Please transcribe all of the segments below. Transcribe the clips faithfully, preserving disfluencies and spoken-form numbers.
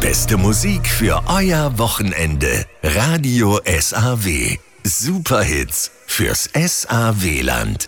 beste Musik für euer Wochenende. Radio S A W. Superhits fürs S A W-Land.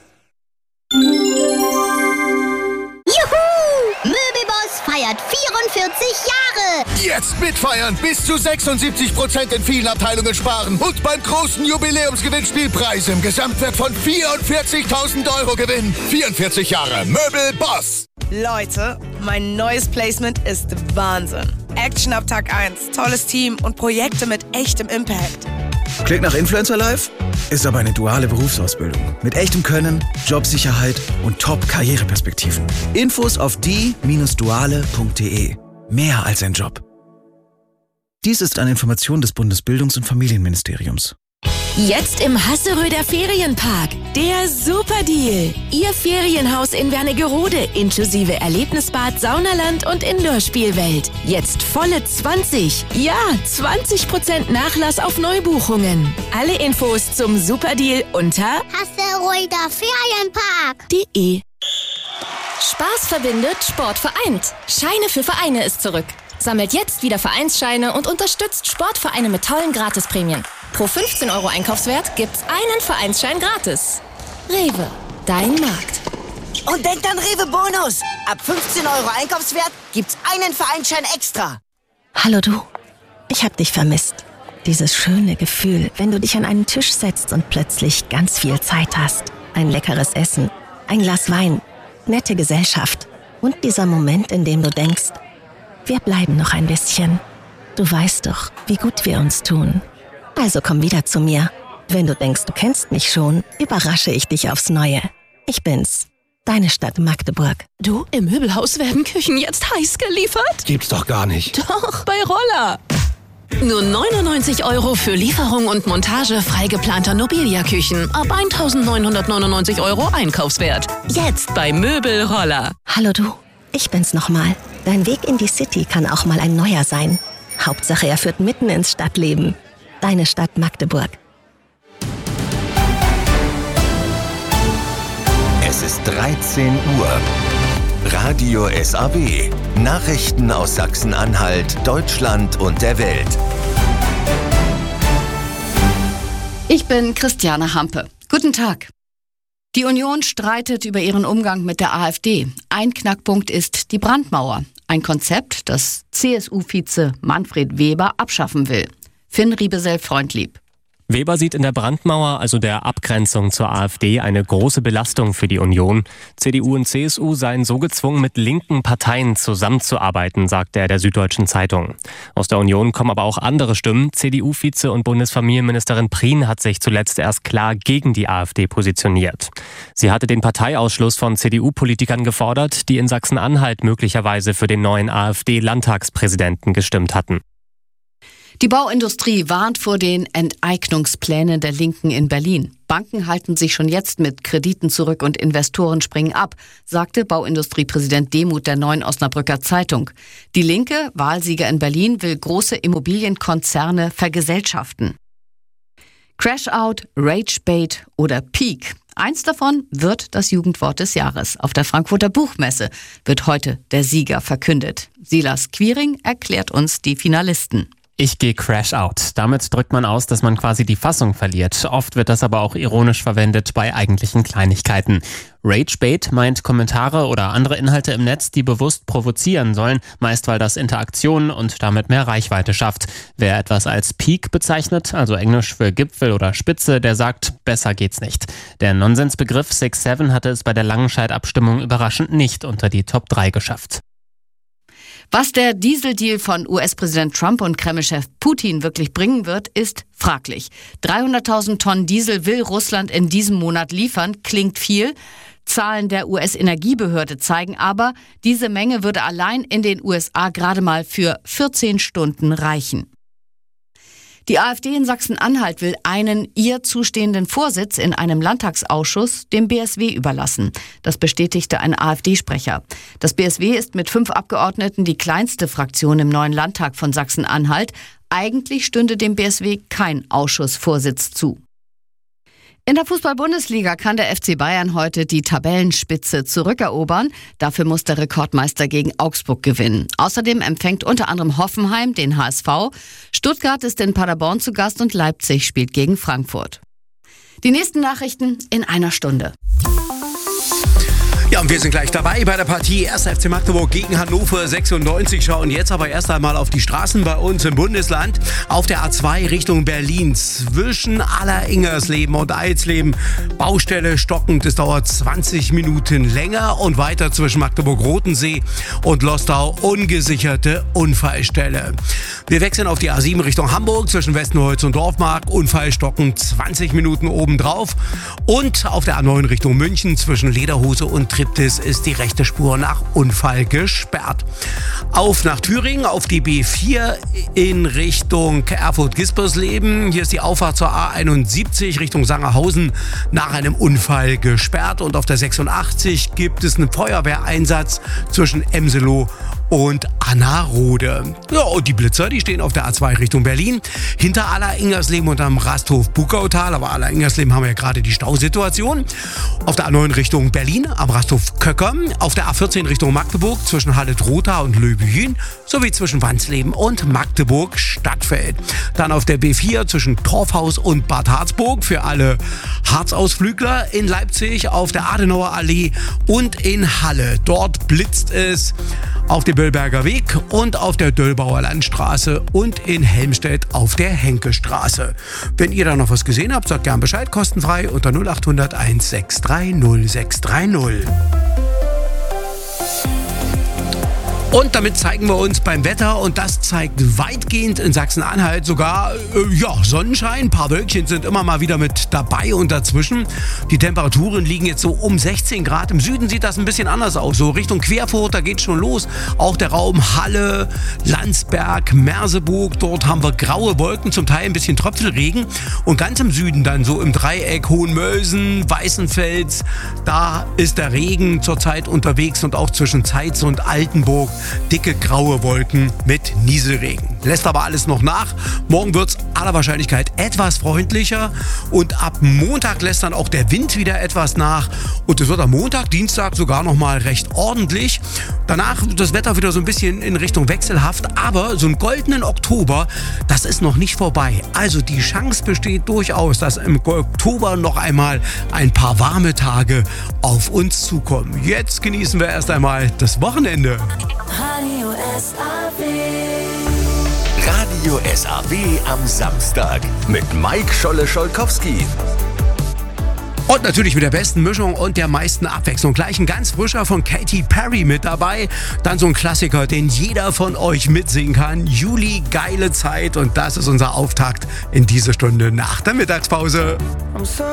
Möbelboss feiert vierundvierzig Jahre. Jetzt mitfeiern, bis zu sechsundsiebzig Prozent in vielen Abteilungen sparen und beim großen Jubiläumsgewinnspiel Preise im Gesamtwert von vierundvierzigtausend Euro gewinnen. vierundvierzig Jahre Möbelboss. Leute, mein neues Placement ist Wahnsinn. Action ab Tag eins, tolles Team und Projekte mit echtem Impact. Klingt nach Influencer Life? Ist aber eine duale Berufsausbildung. Mit echtem Können, Jobsicherheit und Top-Karriereperspektiven. Infos auf die Bindestrich duale Punkt de. Mehr als ein Job. Dies ist eine Information des Bundesbildungs- und Familienministeriums. Jetzt im Hasseröder Ferienpark. Der Superdeal. Ihr Ferienhaus in Wernigerode inklusive Erlebnisbad, Saunaland und Indoor-Spielwelt. Jetzt volle zwanzig. Ja, zwanzig Prozent Nachlass auf Neubuchungen. Alle Infos zum Superdeal unter Hasseröder Ferienpark. de. Spaß verbindet, Sport vereint. Scheine für Vereine ist zurück. Sammelt jetzt wieder Vereinsscheine und unterstützt Sportvereine mit tollen Gratisprämien. Pro fünfzehn Euro Einkaufswert gibt's einen Vereinsschein gratis. Rewe, dein Markt. Und denkt an Rewe Bonus. Ab fünfzehn Euro Einkaufswert gibt's einen Vereinsschein extra. Hallo du, ich hab dich vermisst. Dieses schöne Gefühl, wenn du dich an einen Tisch setzt und plötzlich ganz viel Zeit hast. Ein leckeres Essen, ein Glas Wein, nette Gesellschaft. Und dieser Moment, in dem du denkst, wir bleiben noch ein bisschen. Du weißt doch, wie gut wir uns tun. Also komm wieder zu mir. Wenn du denkst, du kennst mich schon, überrasche ich dich aufs Neue. Ich bin's, deine Stadt Magdeburg. Du, im Möbelhaus werden Küchen jetzt heiß geliefert? Gibt's doch gar nicht. Doch, bei Roller. Nur neunundneunzig Euro für Lieferung und Montage frei geplanter Nobilia-Küchen. Ab eintausendneunhundertneunundneunzig Euro Einkaufswert. Jetzt bei Möbelroller. Hallo du, ich bin's nochmal. Dein Weg in die City kann auch mal ein neuer sein. Hauptsache, er führt mitten ins Stadtleben. Deine Stadt Magdeburg. Es ist dreizehn Uhr. Radio S A W. Nachrichten aus Sachsen-Anhalt, Deutschland und der Welt. Ich bin Christiane Hampe. Guten Tag. Die Union streitet über ihren Umgang mit der AfD. Ein Knackpunkt ist die Brandmauer. Ein Konzept, das C S U-Vize Manfred Weber abschaffen will. Finn Riebesell-Freundlieb. Weber sieht in der Brandmauer, also der Abgrenzung zur AfD, eine große Belastung für die Union. C D U und C S U seien so gezwungen, mit linken Parteien zusammenzuarbeiten, sagte er der Süddeutschen Zeitung. Aus der Union kommen aber auch andere Stimmen. C D U-Vize und Bundesfamilienministerin Prien hat sich zuletzt erst klar gegen die AfD positioniert. Sie hatte den Parteiausschluss von C D U-Politikern gefordert, die in Sachsen-Anhalt möglicherweise für den neuen AfD-Landtagspräsidenten gestimmt hatten. Die Bauindustrie warnt vor den Enteignungsplänen der Linken in Berlin. Banken halten sich schon jetzt mit Krediten zurück und Investoren springen ab, sagte Bauindustriepräsident Demuth der Neuen Osnabrücker Zeitung. Die Linke, Wahlsieger in Berlin, will große Immobilienkonzerne vergesellschaften. Crashout, Ragebait oder Peak. Eins davon wird das Jugendwort des Jahres. Auf der Frankfurter Buchmesse wird heute der Sieger verkündet. Silas Quiring erklärt uns die Finalisten. Ich gehe Crash Out. Damit drückt man aus, dass man quasi die Fassung verliert. Oft wird das aber auch ironisch verwendet bei eigentlichen Kleinigkeiten. Ragebait meint Kommentare oder andere Inhalte im Netz, die bewusst provozieren sollen, meist weil das Interaktionen und damit mehr Reichweite schafft. Wer etwas als Peak bezeichnet, also Englisch für Gipfel oder Spitze, der sagt, besser geht's nicht. Der Nonsensbegriff six seven hatte es bei der Langenscheidt-Abstimmung überraschend nicht unter die Top drei geschafft. Was der Dieseldeal von U S-Präsident Trump und Kreml-Chef Putin wirklich bringen wird, ist fraglich. dreihunderttausend Tonnen Diesel will Russland in diesem Monat liefern, klingt viel. Zahlen der U S-Energiebehörde zeigen aber, diese Menge würde allein in den U S A gerade mal für vierzehn Stunden reichen. Die AfD in Sachsen-Anhalt will einen ihr zustehenden Vorsitz in einem Landtagsausschuss dem B S W überlassen. Das bestätigte ein AfD-Sprecher. Das B S W ist mit fünf Abgeordneten die kleinste Fraktion im neuen Landtag von Sachsen-Anhalt. Eigentlich stünde dem B S W kein Ausschussvorsitz zu. In der Fußball-Bundesliga kann der F C Bayern heute die Tabellenspitze zurückerobern. Dafür muss der Rekordmeister gegen Augsburg gewinnen. Außerdem empfängt unter anderem Hoffenheim den H S V. Stuttgart ist in Paderborn zu Gast und Leipzig spielt gegen Frankfurt. Die nächsten Nachrichten in einer Stunde. Ja, und wir sind gleich dabei bei der Partie erster F C Magdeburg gegen Hannover sechsundneunzig. Schauen jetzt aber erst einmal auf die Straßen bei uns im Bundesland. Auf der A zwei Richtung Berlin zwischen Aller-Ingersleben und Eisleben. Baustelle stockend, es dauert zwanzig Minuten länger. Und weiter zwischen Magdeburg-Rotensee und Lostau ungesicherte Unfallstelle. Wir wechseln auf die A sieben Richtung Hamburg zwischen Westenholz und Dorfmark. Unfall stockend, zwanzig Minuten obendrauf. Und auf der A neun Richtung München zwischen Lederhose und Triptis ist die rechte Spur nach Unfall gesperrt. Auf nach Thüringen, auf die B vier in Richtung Erfurt-Gispersleben. Hier ist die Auffahrt zur A einundsiebzig Richtung Sangerhausen nach einem Unfall gesperrt. Und auf der sechsundachtzig gibt es einen Feuerwehreinsatz zwischen Emselow und Anna-Rode. Ja, und die Blitzer, die stehen auf der A zwei Richtung Berlin, hinter Aller-Ingersleben und am Rasthof-Bukautal. Aber Aller-Ingersleben haben wir ja gerade die Stausituation. Auf der A neun Richtung Berlin, am Rasthof-Köcker. Auf der A vierzehn Richtung Magdeburg zwischen Halle-Trotha und Löbühin, sowie zwischen Wansleben und Magdeburg-Stadtfeld. Dann auf der B vier zwischen Torfhaus und Bad Harzburg für alle Harzausflügler. In Leipzig auf der Adenauer Allee und in Halle. Dort blitzt es auf dem Böllberger Weg und auf der Döllbauer Landstraße und in Helmstedt auf der Henkestraße. Wenn ihr da noch was gesehen habt, sagt gern Bescheid, kostenfrei unter null acht null null eins sechs drei null sechs drei null. Und damit zeigen wir uns beim Wetter und das zeigt weitgehend in Sachsen-Anhalt sogar, äh, ja, Sonnenschein. Ein paar Wölkchen sind immer mal wieder mit dabei und dazwischen. Die Temperaturen liegen jetzt so um sechzehn Grad. Im Süden sieht das ein bisschen anders aus. So Richtung Querfurt, da geht's schon los. Auch der Raum Halle, Landsberg, Merseburg. Dort haben wir graue Wolken, zum Teil ein bisschen Tröpfelregen. Und ganz im Süden dann so im Dreieck Hohenmölsen, Weißenfels. Da ist der Regen zurzeit unterwegs und auch zwischen Zeitz und Altenburg. Dicke graue Wolken mit Nieselregen. Lässt aber alles noch nach. Morgen wird es aller Wahrscheinlichkeit etwas freundlicher und ab Montag lässt dann auch der Wind wieder etwas nach und es wird am Montag, Dienstag sogar noch mal recht ordentlich. Danach das Wetter wieder so ein bisschen in Richtung wechselhaft, aber so einen goldenen Oktober, das ist noch nicht vorbei. Also die Chance besteht durchaus, dass im Oktober noch einmal ein paar warme Tage auf uns zukommen. Jetzt genießen wir erst einmal das Wochenende. Radio S A W. Radio S A W am Samstag mit Mike Scholle-Scholkowski. Und natürlich mit der besten Mischung und der meisten Abwechslung. Gleich ein ganz frischer von Katy Perry mit dabei. Dann so ein Klassiker, den jeder von euch mitsingen kann. Juli, geile Zeit. Und das ist unser Auftakt in diese Stunde nach der Mittagspause. I'm sorry.